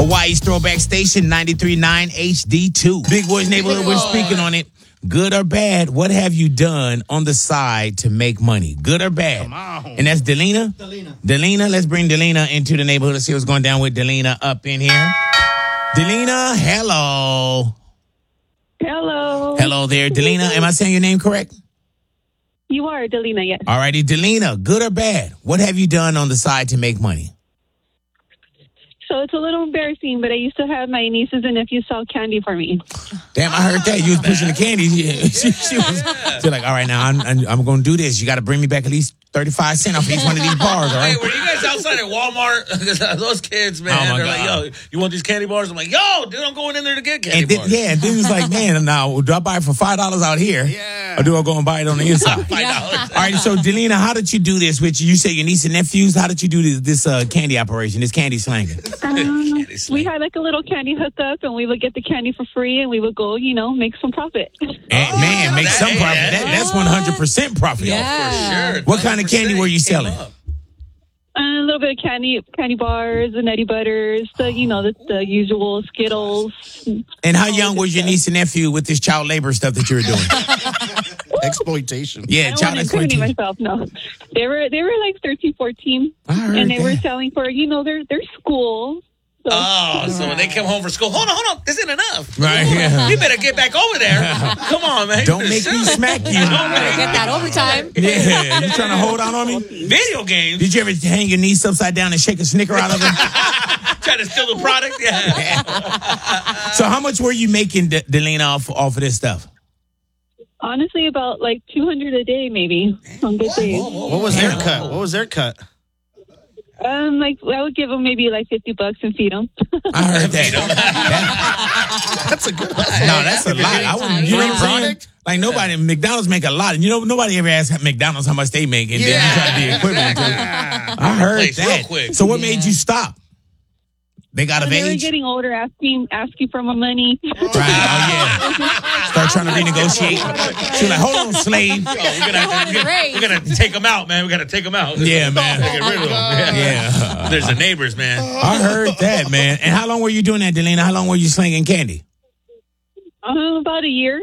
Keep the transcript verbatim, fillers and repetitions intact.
Hawaii's throwback station, ninety-three point nine H D two. Big Boys Neighborhood, we're speaking on it. Good or bad, what have you done on the side to make money? Good or bad? Come on. And that's Delina? Delina. Delina, let's bring Delina into the neighborhood. Let's see what's going down with Delina up in here. Delina, hello. Hello. Hello there, Delina. Am I saying your name correct? You are Delina, yes. All righty, Delina, good or bad, what have you done on the side to make money? So it's a little embarrassing, but I used to have my nieces and nephews sell candy for me. Damn, I heard that. You was pushing the candy. She, she, she was she's like, all right, now I'm, I'm, I'm going to do this. You got to bring me back at least thirty-five cents off each one of these bars, all right? Hey, were you guys outside at Walmart? Those kids, man, Oh, my they're God. like, yo, you want these candy bars? I'm like, yo, dude, I'm going in there to get candy And then, bars. yeah, and then it's like, man, now do I buy it for five dollars out here? Yeah. Or do I go and buy it on the inside? Five dollars. All right, so Delina, how did you do this? Which you say your niece and nephews, how did you do this, this uh, candy operation, this candy slanging? Um, Candy we sling. had like a little candy hookup, and we would get the candy for free, and we would go, you know, make some profit. And, man, make that- some hey, profit. that- That, that's one hundred percent profit. Yeah. For sure. What kind of candy were you Came selling? up. a little bit of candy, candy bars, the Nutty Butters, the you know the, the usual Skittles. And how young was your niece and nephew with this child labor stuff that you were doing? Exploitation. Yeah, I don't child want to incriminate exploitation. myself. No, they were they were like thirteen, fourteen, I heard and they were that. selling for you know their their school. So. Oh, so when they come home from school, hold on, hold on, this isn't enough. Right, yeah. You better get back over there. Come on, man. Don't make me smack you. Better get that overtime. Yeah, you trying to hold out on me? Video games. Did you ever hang your niece upside down and shake a Snicker out of her? Trying to steal the product? Yeah. So how much were you making, De- Delina, off, off of this stuff? Honestly, about like two hundred a day, maybe on good days. What was their cut? What was their cut? Um, like I would give them maybe like fifty bucks and feed them. I heard that. That's a good. No, that's a lot. I wouldn't. You know what I'm saying? Like nobody, McDonald's make a lot, and you know nobody ever asks McDonald's how much they make, and then you try to be equivalent to it. I heard Place real that. quick. So what Yeah. made you stop? They got of They were age, getting older, asking asking for my money. right? Oh yeah. Start trying to renegotiate. She's like, "Hold on, slave." Oh, we're gonna, wanted we're, to gonna, raise. we're gonna take them out, man. We gotta take them out. Yeah, man. Get rid of them. Yeah. Yeah, There's the neighbors, man. I heard that, man. And how long were you doing that, Delina? How long were you slinging candy? Um, about a year.